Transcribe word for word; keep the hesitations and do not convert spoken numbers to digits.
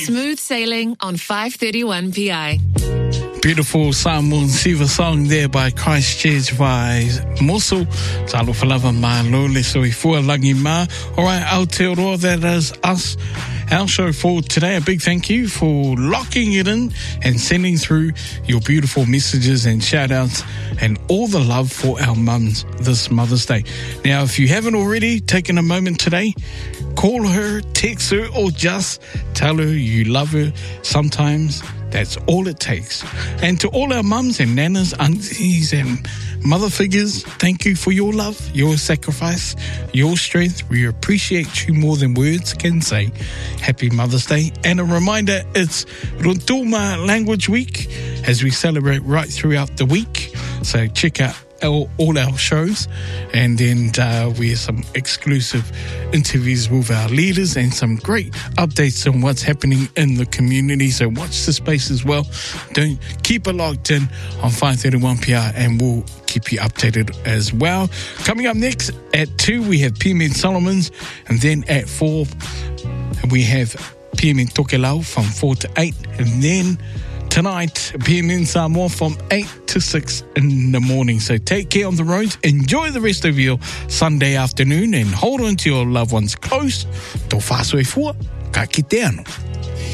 Smooth Sailing on five thirty-one P I. Beautiful Samoan Siva song there by Christchurch by Moso. Talo Falava Ma Lole so i fua langi ma. Alright, Aotearoa, that is us. Our show for today. A big thank you for locking it in and sending through your beautiful messages and shout outs and all the love for our mums this Mother's Day. Now, if you haven't already taken a moment today, call her, text her, or just tell her you love her. Sometimes that's all it takes. And to all our mums and nanas, aunties and mother figures, thank you for your love, your sacrifice, your strength. We appreciate you more than words can say. Happy Mother's Day. And a reminder, it's Rontuma Language Week as we celebrate right throughout the week. So check out All, all our shows, and then uh, we have some exclusive interviews with our leaders and some great updates on what's happening in the community. So watch the space as well. Don't keep it locked in on five thirty-one P R, and we'll keep you updated as well. Coming up next at two, we have P M N Solomons, and then at four we have P M N Tokelau from four to eight, and then tonight, P M N Samoa from eight to six in the morning. So take care on the roads. Enjoy the rest of your Sunday afternoon and hold on to your loved ones close. Tō whāsoi fua, ka kite anō.